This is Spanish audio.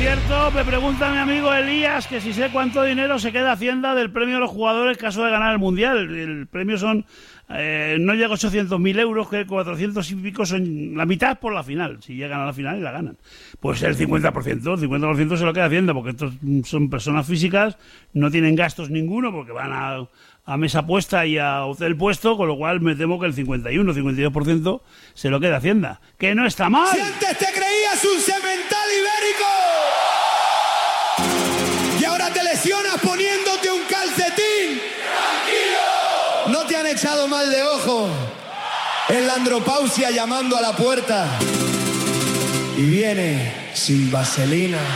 cierto, me pregunta mi amigo Elías que si sé cuánto dinero se queda Hacienda del premio a los jugadores caso de ganar el Mundial. El premio son, no llega a 800.000 euros, que 400 y pico son la mitad por la final, si llegan a la final y la ganan. Pues el 50% se lo queda Hacienda, porque estos son personas físicas, no tienen gastos ninguno, porque van a mesa puesta y a hotel puesto, con lo cual me temo que el 52% se lo queda Hacienda. ¡Que no está mal! Si antes te creías un semental ibérico y ahora te lesionas poniéndote un calcetín, ¡tranquilo! No te han echado mal de ojo. Es la andropausia llamando a la puerta y viene sin vaselina.